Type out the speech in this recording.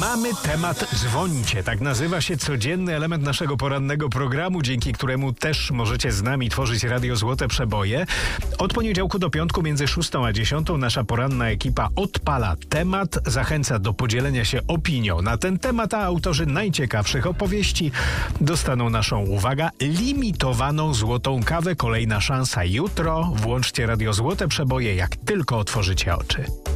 Mamy temat dzwońcie. Tak nazywa się codzienny element naszego porannego programu, dzięki któremu też możecie z nami tworzyć Radio Złote Przeboje. Od poniedziałku do piątku między 6 a 10 nasza poranna ekipa odpala temat, zachęca do podzielenia się opinią na ten temat, a autorzy najciekawszych opowieści dostaną naszą, uwaga, limitowaną złotą kawę. Kolejna szansa jutro. Włączcie Radio Złote Przeboje, jak tylko otworzycie oczy.